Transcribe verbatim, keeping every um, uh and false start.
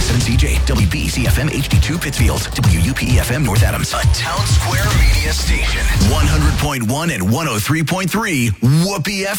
seven C J, W B C F M H D two Pittsfield, W U P E F M North Adams. A Town Square media station. one hundred point one and one oh three point three Whoopee F M.